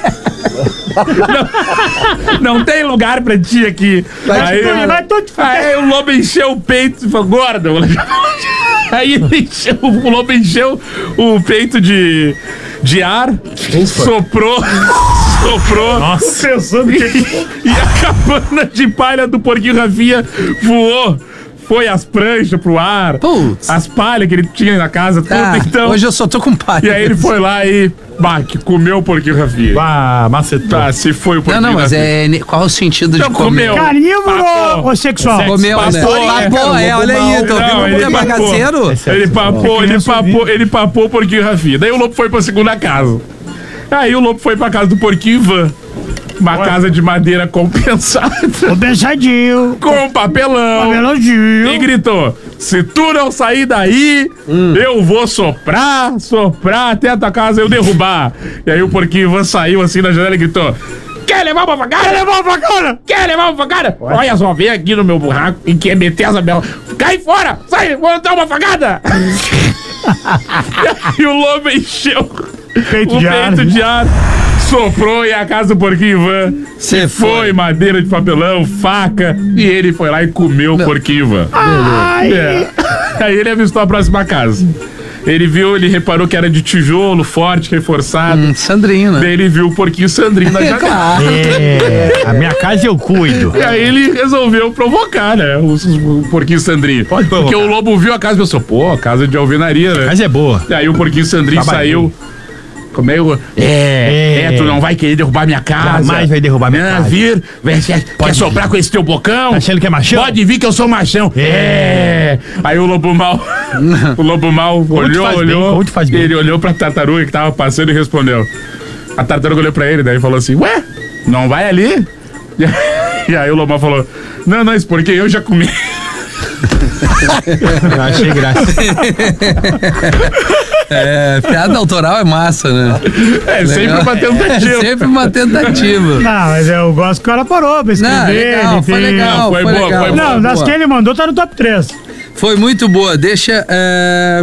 Não, não tem lugar pra ti aqui. Aí, Vai tudo te fuder. aí o lobo encheu o peito e falou: gordo. Aí ele encheu, o lobo encheu o peito de, de ar, soprou, soprou. Nossa. Pensando que... E a cabana de palha do porquinho Rafinha voou. foi as pranchas pro ar, Putz. as palhas que ele tinha na casa, tudo, Ah, então... hoje eu só tô com palha. E aí ele foi lá e... Bah, que comeu o porquinho, Rafinha. Ah, macetou. Tá, se foi o Não, porquinho. não, mas Rafinha. é. Qual o sentido de Não, comer? comeu. Carnívoro Papou. ou sexual? Comeu, né? Papou, né, Papou, cara? é, olha aí, tô Não, vendo ele que é bagaceiro. Ele papou, ele criança papou, ele papou o porquinho Rafinha. Daí o Lobo foi pra segunda casa. Aí o Lobo foi pra casa do porquinho Ivan. Uma casa de madeira compensada. O beijadinho. Com papelão. Papelãozinho. E gritou: se tu não sair daí, hum. eu vou soprar, soprar até a tua casa eu derrubar. E aí o porquinho Ivan saiu assim na janela e gritou: quer levar uma facada? Quer levar uma facada? Quer levar uma facada? Olha só, vem aqui no meu burraco e quer meter essa bela. Cai fora! Sai! Vou dar uma facada! E o Lobo encheu Peito o de ar. peito de ar. Soprou e a casa do porquinho Ivan. Cê foi. foi madeira de papelão, faca. E ele foi lá e comeu o porquinho Ivan. Ai. É. Aí ele avistou a próxima casa. Ele viu, ele reparou que era de tijolo, forte, reforçado. Hum, Sandrinho, né? Daí ele viu o porquinho Sandrinho na janela. É, a minha casa eu cuido. E aí ele resolveu provocar, né? O, o porquinho Sandrinho. Pode provocar. Porque o Lobo viu a casa e pensou, pô, casa de alvenaria, né? A casa é boa. E aí o porquinho Sandrinho Trabalhei. saiu. Comeu. É, é, É. tu não vai querer derrubar minha casa. Jamais vai derrubar minha Não, casa. vir, vai, quer, quer soprar com esse teu bocão? Tá achando que é machão? Pode vir que eu sou machão. É. É. Aí o Lobo Mal, o Lobo Mal olhou, faz bem, olhou. como te faz bem. Ele olhou pra tartaruga que tava passando e respondeu. A tartaruga olhou pra ele, daí falou assim, ué, não vai ali? E aí o Lobo Mal falou, não, não, isso porque eu já comi. Eu achei graça. É, piada autoral é massa, né? É, sempre uma tentativa. É sempre uma tentativa. Não, mas eu gosto que o cara parou pra escrever. Não, legal, ele foi tem- legal, Não, foi foi boa, legal. foi boa. Não, das boa. que ele mandou tá no top três. Foi muito boa. Deixa. é,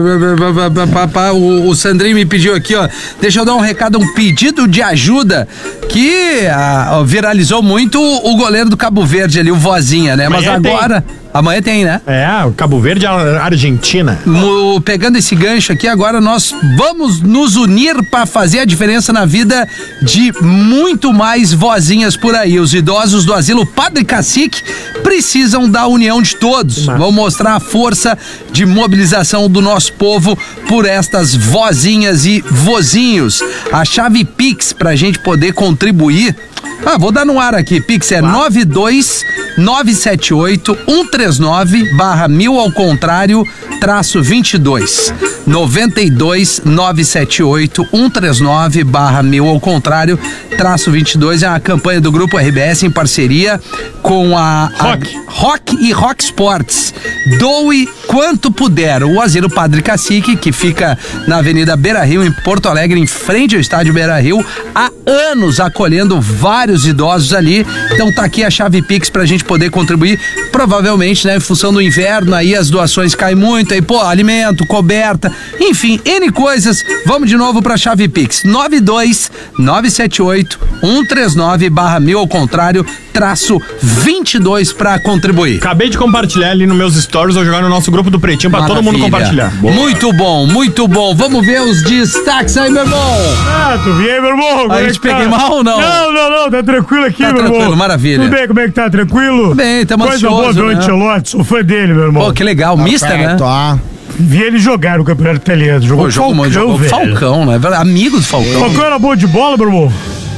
o, o Sandrinho me pediu aqui, ó. Deixa eu dar um recado, um pedido de ajuda que ah, viralizou muito o goleiro do Cabo Verde ali, o Vozinha, né? Mas Amanhã tem. agora. Amanhã tem, né? É, o Cabo Verde, a Argentina. Mo- pegando esse gancho aqui, agora nós vamos nos unir para fazer a diferença na vida de muito mais vozinhas por aí. Os idosos do asilo Padre Cacique precisam da união de todos. Vamos mostrar a força de mobilização do nosso povo por estas vozinhas e vozinhos. A chave Pix pra gente poder contribuir. Ah, vou dar no ar aqui. Pix é nove dois nove sete oito um três nove barra mil ao contrário traço vinte e dois. noventa e dois nove sete oito um três nove barra mil ao contrário traço vinte e dois é uma campanha do Grupo R B S em parceria com a Rock. a Rock e Rock Sports. Doe quanto puder. O Asilo Padre Cacique, que fica na Avenida Beira Rio, em Porto Alegre, em frente ao estádio Beira Rio, há anos acolhendo vários idosos ali. Então tá aqui a chave Pix pra gente poder contribuir. Provavelmente, né, em função do inverno, aí as doações caem muito, aí, pô, alimento, coberta, enfim, N coisas. Vamos de novo pra chave Pix. nove dois nove sete oito um três nove barra mil ao contrário traço vinte e dois pra contribuir. Acabei de compartilhar ali nos meus stories, vou jogar no nosso grupo do Pretinho pra todo mundo Maravilha. compartilhar. Muito bom, muito bom. Vamos ver os destaques aí, meu irmão. Ah, tu vi aí, meu irmão? Como Aí é te que tá? peguei mal ou não? Não, não, não, tá tranquilo aqui, Tá meu irmão. tranquilo, maravilha. Tudo bem, como é que tá? Tranquilo? Bem, tamo Coisa boa ansioso, do né? Ancelotti, sou fã dele, meu irmão. Pô, que legal, mister, né? Perfeito, ah. Vi ele jogar no Campeonato Italiano. Jogou Pô, jogou, Falcão, jogou velho. Falcão, né? Amigo do Falcão. Falcão era bom de bola, meu irmão?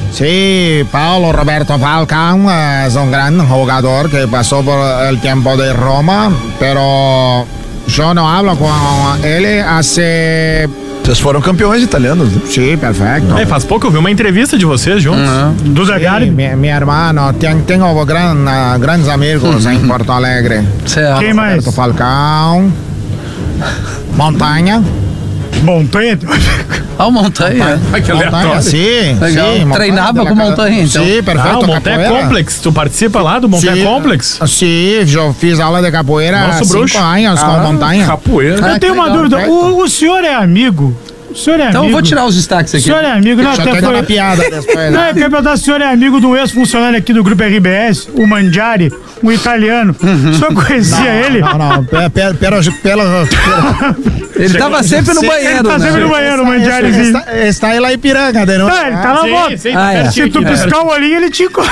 Sí, Paulo Roberto Falcão es un gran jugador que pasó por el tiempo de Roma, pero yo no hablo con él hace... Vocês foram campeões italianos, né? Sí, perfecto. É, faz pouco eu vi uma entrevista de vocês juntos. Do Zagalli. Sí, mi, mi hermano, ten- tengo gran, ah, grandes amigos en Porto Alegre. Certo. Quem mais? Roberto Falcão, Montanha. Montanha. Ah, o Montanha. Ai, que Montanha, aleatório. sim, Legal. sim, Montanha Treinava de la com Ca- Montanha, então. Sí, perfecto. Ah, o Montanha capoeira. Complex. Tu participa lá do Montanha Sí, Complex? Sí, yo fiz aula de capoeira há Nosso cinco bruxo. anos com Montanha. Capoeira. Eu tenho uma legal, dúvida. perfeito. O, o senhor é amigo? O senhor é Então eu amigo? vou tirar os destaques O aqui. senhor é amigo, não, Já até tô dando foi... a piada depois. Não, eu quero perguntar se o senhor é amigo de um ex-funcionário aqui do Grupo R B S, o Mangiari, um italiano. O senhor conhecia ele? Não, não, pe- pe- pelo, pelo, Ele tava sempre no Sim, banheiro, ele tá né? sempre no banheiro, o Mangiarizinho. está, está aí lá em Piranga, de novo. Ah, ele tá na Sim, volta. sim, Ah, é. pertinho Se tu aqui, né? piscar o olhinho, ele te encontra.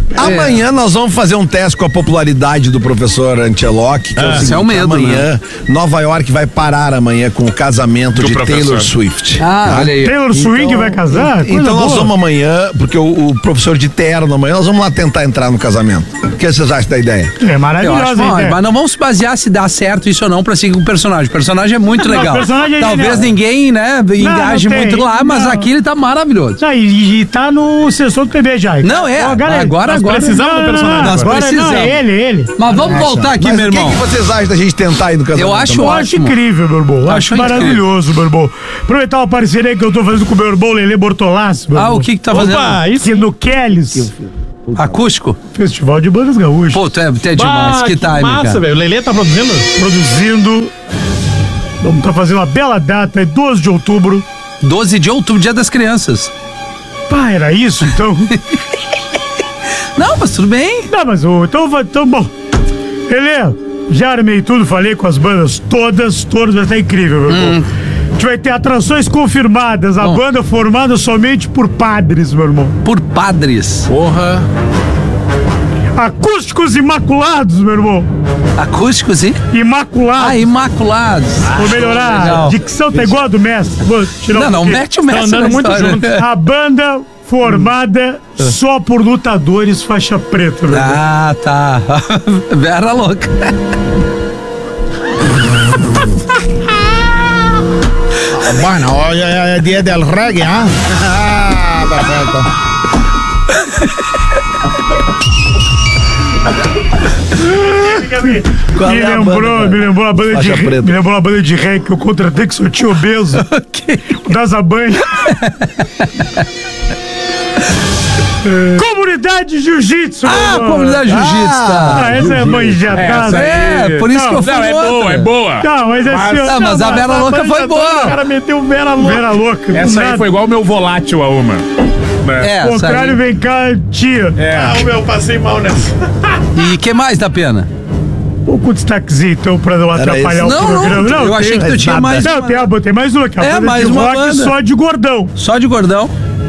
Amanhã nós vamos fazer um teste com a popularidade do professor Ancelotti, que é o seguinte, Esse é o medo, amanhã, né? Nova York vai parar amanhã com o casamento Do de professor. Taylor Swift. Ah, olha aí. Taylor Swing vai casar? Coisa Então nós boa. vamos amanhã, porque o, o professor de terno amanhã, nós vamos lá tentar entrar no casamento. O que vocês acham da ideia? É Eu acho maravilhosa bom, a ideia. mas não vamos se basear se dá certo isso ou não pra seguir com o personagem. O personagem é muito Não, legal. o personagem é Talvez genial. ninguém, né, engaje não tem, muito lá, mas não. aqui ele tá maravilhoso. Ah, e, e tá no sessão do T V já. Não, é, Ó, galera, agora- nós agora- precisamos do personagem. Nós Agora precisamos. Não, é ele, é ele. Mas vamos voltar aqui, Mas meu o que, irmão. que vocês acham da gente tentar ir no casamento? Eu acho Eu acho ótimo. incrível, meu irmão. Eu Acho acho maravilhoso, meu irmão. Aproveitar uma parceria que eu tô fazendo com o meu irmão Lelê Bortolassi, meu Ah, irmão. o que que tá fazendo? Opa, isso. Que no Kelly's, Acústico? Festival de Bandas Gaúchas. Pô, tu é, tu é demais. Bah, que time, massa, cara. velho. O Lelê tá produzindo? Produzindo. Vamos tá fazendo uma bela data, é doze de outubro. doze de outubro, dia das crianças. Pá, era isso, então? Não, mas tudo bem. Não, mas o. Então, vai- então bom. Lelê, já armei tudo, falei com as bandas todas, todas, vai estar incrível, meu irmão. A gente vai ter atrações confirmadas, a Bom. banda formada somente por padres, meu irmão. Por padres. Porra. Acústicos imaculados, meu irmão. Acústicos e? Imaculados. Ah, imaculados. Vou melhorar. legal. A dicção tá igual a do mestre. Vou tirar Não, um não, pouquinho. mete o mestre andando na muito história. junto. A banda formada só por lutadores faixa preta, meu irmão. Ah, tá. Vera louca. Bueno, hoy es día del reggae, ¿ah? Ah, perfecto. Qual Me é a lembrou, banda, me lembrou a banda de Faixa reggae, preta. me lembrou a banda de reggae que eu contratei que só tinha obeso. Da Zabanha. Comunidade Jiu-Jitsu. Ah, meu irmão. comunidade jiu-jitsu, Ah, tá. essa é manjadada. É, por isso que eu fui Não, é outra. boa, é boa. Não, mas é assim, Ah, mas a Vera Louca foi O boa. cara meteu Vera louca. Vera louca. do Essa aí nada. foi igual o meu volátil a uma. Né? É, Ao contrário, essa vem cá, tia. Ah, o meu, passei mal nessa. aí. E que mais da pena? Pouco destaquezinho, então, pra não Era atrapalhar isso. o Não, programa. não, eu achei que tu tinha nada. mais Não, uma. tem, a, tem mais uma, que é a É, banda mais de uma rock banda. só de gordão. Só de gordão.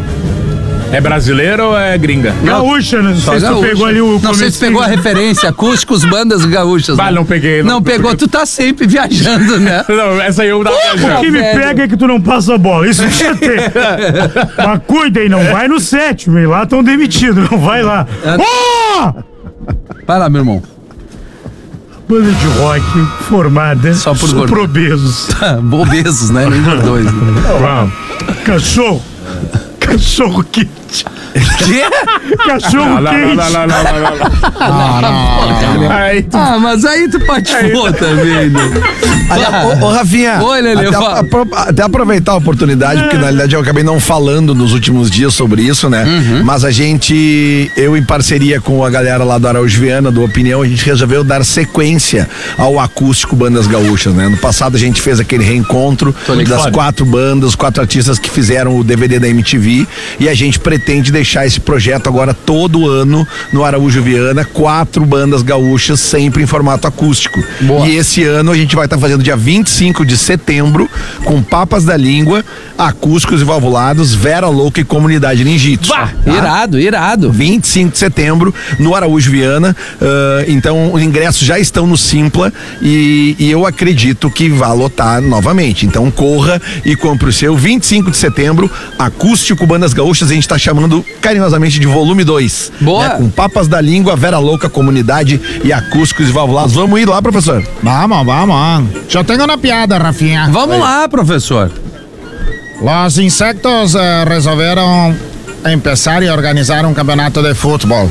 É brasileiro ou é gringa? Gaúcha, né? Não Só sei se tu gaúcha. pegou ali o Não sei se tu pegou a referência. Acústicos, bandas gaúchas. Bah, né? não peguei, Não, não pegou, tu tá sempre viajando, né? Não, essa aí eu tava O viajando. que me velho. pega é que tu não passa a bola. Isso já tem. Mas cuida aí, não vai no sétimo. E lá estão demitidos, não vai lá. É. Ó! Vai lá, meu irmão. Banda de rock formada Só por só gordo. por obesos. Obesos, né? Nem gordões. Né? Cachorro. Cachorro quente. Quê? Cachorro Não, não, quente. não, não, não, não, não, não. Aí tu Ah, mas aí tu patifou também, né? Aliás, ô, ô, Rafinha, Oi, Lelê, até, fala. apro- até aproveitar a oportunidade, porque na realidade eu acabei não falando nos últimos dias sobre isso, né? Uhum. Mas a gente, eu em parceria com a galera lá do Araújo Viana, do Opinião, a gente resolveu dar sequência ao acústico Bandas Gaúchas, né? No passado a gente fez aquele reencontro das foda. quatro bandas, os quatro artistas que fizeram o D V D da M T V, e a gente pretende deixar esse projeto agora todo ano no Araújo Viana, quatro bandas gaúchas sempre em formato acústico. Boa. E esse ano a gente vai estar fazendo dia vinte e cinco de setembro com Papas da Língua, Acústicos e Valvulados, Vera Louca e Comunidade Ninjitsu. Bah, irado, irado. vinte e cinco de setembro no Araújo Viana. Ah, então os ingressos já estão no Simpla e, e eu acredito que vai lotar novamente. Então corra e compre o seu. vinte e cinco de setembro, Acústico Bandas Gaúchas, a gente está chamando carinhosamente de volume dois. Boa. Né? Com Papas da Língua, Vera Louca, Comunidade e Acústicos e Valvulados. Vamos ir lá, professor? Vamos, vamos. Yo tengo una piada, Rafinha. Vamos lá, professor. Los insectos eh, resolveram empezar y organizar un campeonato de fútbol.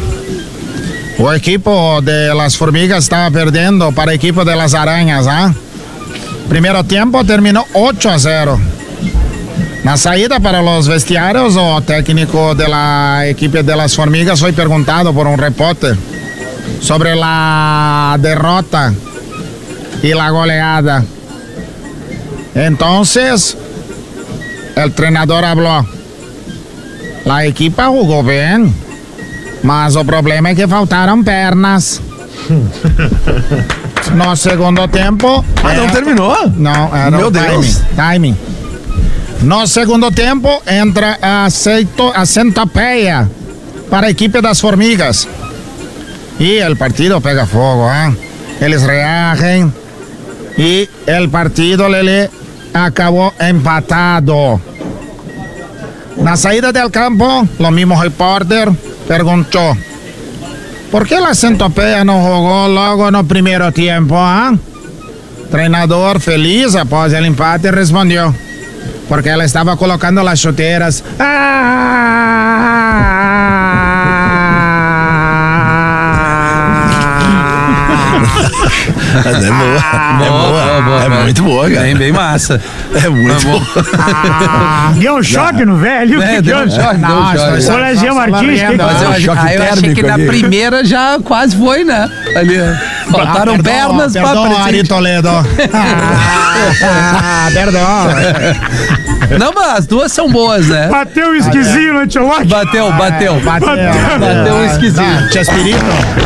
O equipo de las formigas estaba perdiendo para el equipo de las arañas, ¿ah? Primeiro tempo terminou ocho a zero. Na saída para os vestiários, o técnico da equipe de las formigas foi perguntado por um repórter sobre a derrota e a goleada. Entonces, el treinador habló. La equipa jugou bem, mas o problema é que faltaram pernas. No segundo tempo... Ah, não terminou? Não, era Meu o Deus. timing. timing. No segundo tempo entra a, Seito, a Centopeia para a equipe das formigas. E o partido pega fogo, hein? Eles reagem e o partido, Lele, acabou empatado. Na saída del campo, o mesmo repórter perguntou: por que a Centopeia não jogou logo no primeiro tempo, hein? Treinador, feliz após o empate, respondeu: porque ela estava colocando as chuteiras. É boa. É boa. boa, É boa. muito boa, cara. Bem, bem massa. É muito boa. Deu um choque no velho. É, que deu um que- choque, deu um choque. Colegião Martins, que Mas eu, Ah, choque ah, eu achei térmico que na ali. primeira já quase foi, né? Ali, faltaram Ah, pernas pra perdão, Ari presente. Toledo. Ah, perdão. Não, mas as duas são boas, né? bateu o esquisinho no antilote. Bateu, bateu. Bateu. Bateu um esquisito. Tia Espírito.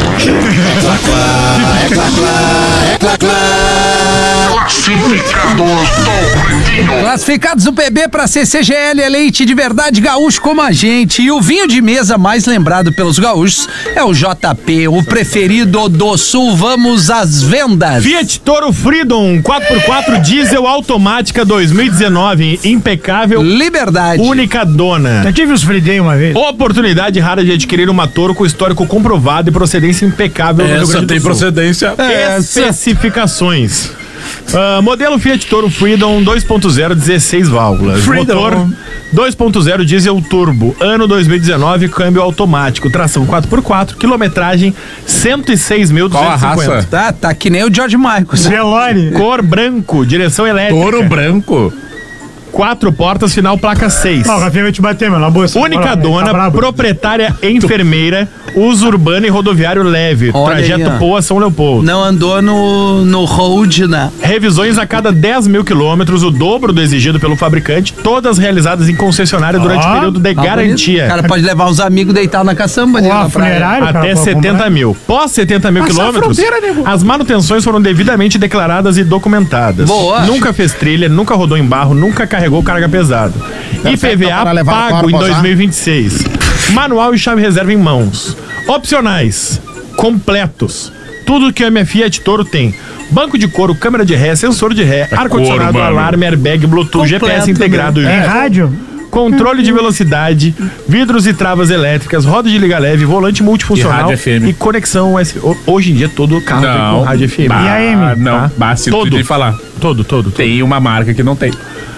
Classificados do P B para C C G L é leite de verdade gaúcho como a gente. E o vinho de mesa mais lembrado pelos gaúchos é o J P, o preferido do Sul. Vamos às vendas. Fiat Toro Freedom quatro por quatro diesel automática dois mil e dezenove, impecável, Liberdade. única dona. Eu tive os Friday uma vez. Oportunidade rara de adquirir uma Toro com histórico comprovado e procedência impecável no Rio Essa Grande do tem Sul. procedência. Especificações. Ah, modelo Fiat Toro Freedom dois ponto zero, dezesseis válvulas. Freedom. Motor dois ponto zero diesel turbo. Ano dois mil e dezenove, câmbio automático. Tração quatro por quatro, quilometragem cento e seis mil Qual a duzentos e cinquenta. raça? Tá, tá que nem o George Michaels. Velore. Cor branco, direção elétrica. Touro branco. Quatro portas, final placa seis. Não, o Rafinha vai te bater, meu. Na boa. Única Tá dona, brabo. proprietária enfermeira, uso urbano e rodoviário leve. Olha trajeto aí, ó. Poa São Leopoldo. Não andou no, no road, né? Revisões a cada dez mil quilômetros, o dobro do exigido pelo fabricante, todas realizadas em concessionária durante o Ó, período de Tá bonito. garantia. O cara pode levar uns amigos deitados na caçamba ali Ó, na praia. funerário, cara, Até pode setenta comprar. mil. Pós setenta mil Passar a quilômetros, fronteira, nego. as manutenções foram devidamente declaradas e documentadas. Boa. Nunca fez trilha, nunca rodou em barro, nunca carregou carga pesada. I P V para A levar pago em corpos, dois mil e vinte e seis. Manual e chave reserva em mãos. Opcionais. Completos. Tudo que a minha Fiat Toro tem. Banco de couro, câmera de ré, sensor de ré, ar-condicionado, couro, mano. alarme, airbag, Bluetooth, Completo, G P S integrado, É rádio? controle de velocidade, vidros e travas elétricas, roda de liga leve, volante multifuncional E rádio F M. e conexão U S B. Ho- Hoje em dia todo carro tem com rádio F M. Bah, E a M? Não, Tá. bah, se Todo. tu de falar. Todo, todo. todo. Tem uma marca que não tem.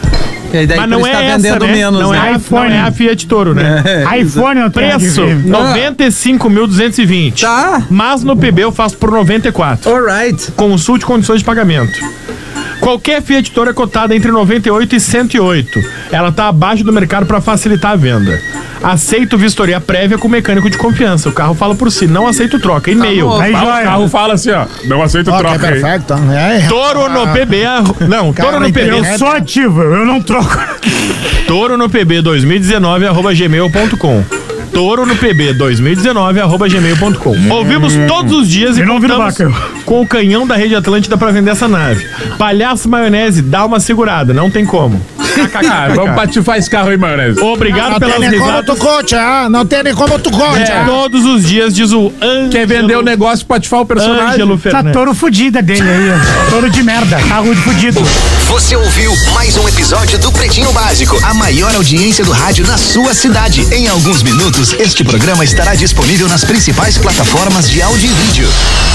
E aí daí Mas por não isso é tá essa, vendendo né? menos, não, né? é a, não iPhone. é a Fiat Toro, né? iPhone não tem Preço, rádio F M. noventa e cinco mil duzentos e vinte. Tá. Mas no P B eu faço por noventa e quatro. Alright. Consulte condições de pagamento. Qualquer Fiat Toro é cotada entre noventa e oito e cento e oito. Ela está abaixo do mercado para facilitar a venda. Aceito vistoria prévia com mecânico de confiança. O carro fala por si, não aceito troca. E-mail. bom. Aí Fala, o joia. carro fala assim, ó. Não aceito Ó, que troca aí. perfeito. É. Toro no P B. arro- Não, Cara, Toro no P B. não Eu sou ativo, eu não troco. Toro no P B dois mil e dezenove arroba gmail ponto com. Toro no P B dois mil e dezenove arroba gmail ponto com. Ouvimos todos os dias e Eu não vi no contamos Baca. com o canhão da Rede Atlântida pra vender essa nave. Palhaço Maionese, dá uma segurada, não tem como. Ah, vamos patifar esse carro aí, maionese. Obrigado Não pelas tem nem como risadas. tu conte, ah? Não tem nem como tu conte, É, ah? todos os dias, diz o Ângelo. Quer vender o negócio pra patifar o personagem? Ângelo Essa Fernandes. touro fudida dele aí, ó. Touro de merda. Carro de fudido. Você ouviu mais um episódio do Pretinho Básico, a maior audiência do rádio na sua cidade. Em alguns minutos, este programa estará disponível nas principais plataformas de áudio e vídeo.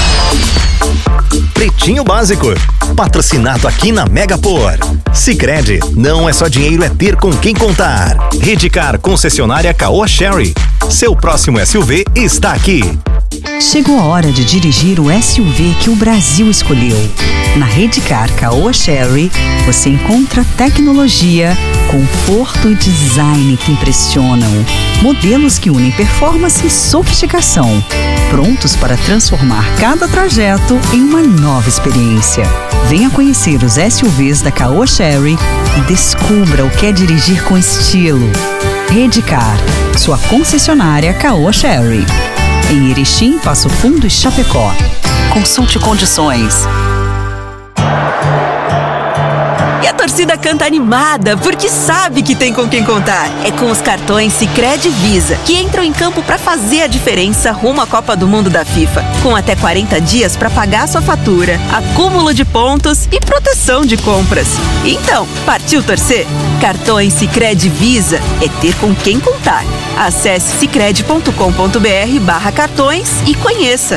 Pretinho Básico, patrocinado aqui na Megapor. Sicredi, não é só dinheiro, é ter com quem contar. Redcar, concessionária Caoa Sherry. Seu próximo S U V está aqui. Chegou a hora de dirigir o S U V que o Brasil escolheu. Na Redcar Caoa Sherry, você encontra tecnologia, conforto e design que impressionam. Modelos que unem performance e sofisticação, prontos para transformar cada trajeto em uma nova experiência. Venha conhecer os S U Vs da Caoa Sherry e descubra o que é dirigir com estilo. Redcar, sua concessionária Caoa Sherry. Em Erechim, Passo Fundo e Chapecó. Consulte condições. E a torcida torcida canta animada, porque sabe que tem com quem contar. É com os cartões Sicredi Visa, que entram em campo para fazer a diferença rumo à Copa do Mundo da FIFA. Com até quarenta dias para pagar sua fatura, acúmulo de pontos e proteção de compras. Então, partiu torcer? Cartões Sicredi Visa é ter com quem contar. Acesse sicredi ponto com ponto br barra cartões e conheça.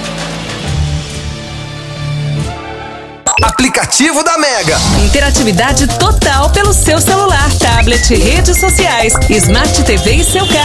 Aplicativo da Mega. Interatividade total pelo seu celular, tablet, redes sociais, Smart T V e seu carro.